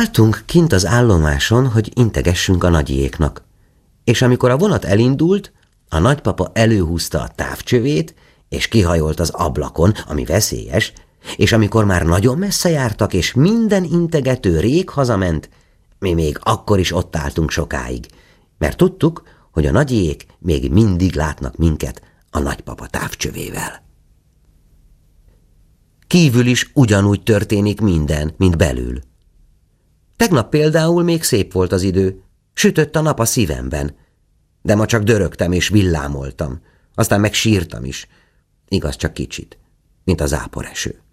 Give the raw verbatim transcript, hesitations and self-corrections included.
Vártunk kint az állomáson, hogy integessünk a nagyiéknak, és amikor a vonat elindult, a nagypapa előhúzta a távcsövét, és kihajolt az ablakon, ami veszélyes, és amikor már nagyon messze jártak, és minden integető rég hazament, mi még akkor is ott álltunk sokáig, mert tudtuk, hogy a nagyiék még mindig látnak minket a nagypapa távcsövével. Kívül is ugyanúgy történik minden, mint belül. Tegnap például még szép volt az idő, sütött a nap a szívemben, de ma csak dörögtem és villámoltam, aztán meg sírtam is, igaz csak kicsit, mint a záporeső.